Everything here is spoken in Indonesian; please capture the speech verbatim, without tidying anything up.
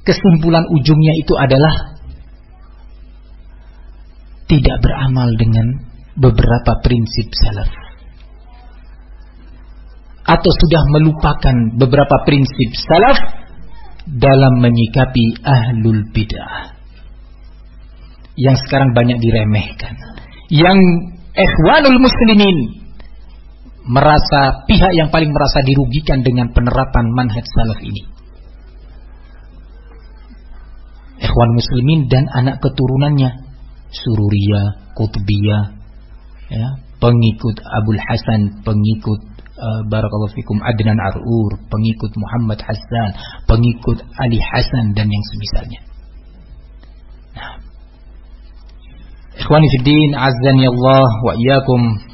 kesimpulan ujungnya itu adalah tidak beramal dengan beberapa prinsip salaf, atau sudah melupakan beberapa prinsip salaf dalam menyikapi ahlul bid'ah yang sekarang banyak diremehkan, yang ikhwanul muslimin merasa pihak yang paling merasa dirugikan dengan penerapan manhaj salaf ini. Ikhwan muslimin dan anak keturunannya, Sururiyah, Qutbiyah, ya, pengikut Abul Hasan, pengikut uh, barakallahu fikum Adnan Ar'ur, pengikut Muhammad Hassan, pengikut Ali Hasan dan yang semisalnya. Nah, ikhwani fiddin, azzani Allah wa iyyakum.